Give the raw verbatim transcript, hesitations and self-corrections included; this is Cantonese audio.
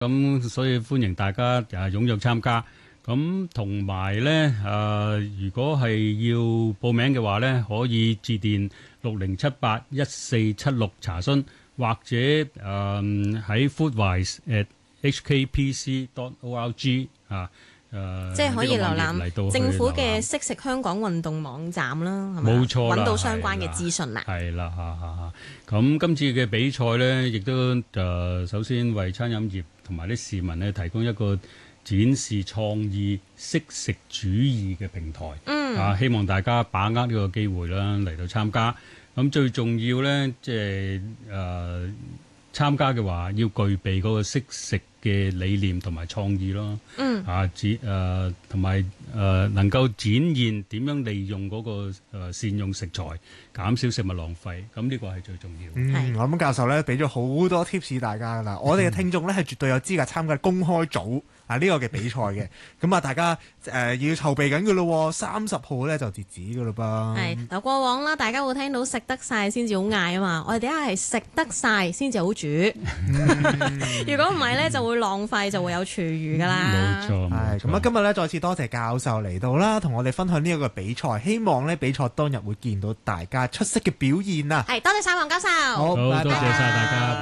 咁所以歡迎大家誒踴躍參加。咁同埋咧誒，如果係要報名嘅話咧，可以致電六零七八一四七六查詢，或者誒喺 foodwise at h k p c dot org 啊。誒， 即係可以瀏覽政府嘅惜食香港運動網站啦，係咪？ 冇錯啦， 揾到相關嘅資訊啦。 係啦，嚇嚇嚇。咁今次嘅比賽咧，亦都誒首先為餐飲業同埋啲市民咧提供一個展示創意惜食主義嘅平台。嗯。啊，希望大家把握呢個機會啦，嚟到參加。咁最重要咧，即係誒參加嘅話，要具備嗰個惜食嘅理念同埋創意咯，嗯，啊，展誒同埋誒能夠展現點樣利用嗰、那個誒、呃、善用食材，減少食物浪費，咁呢個係最重要。 嗯，我諗教授咧俾咗好多 tips 大家噶啦，我哋嘅聽眾咧係絕對有資格參加公開組啊呢、這個嘅比賽嘅，咁啊大家誒、呃、要籌備緊噶咯，三十號咧就截止噶咯噃。 係嗱，過往啦，大家會聽到食得晒先至好嗌啊嘛，我哋點解係食得晒先至好煮？如果唔係咧，就會浪費，就會有廚餘噶啦。 冇錯， 係咁啊！今日咧再次多謝教授嚟到啦，同我哋分享呢一個比賽，希望咧比賽當日會見到大家出色嘅表現啊！ 係，多謝晒黃教授。 好， 好，多謝晒大家。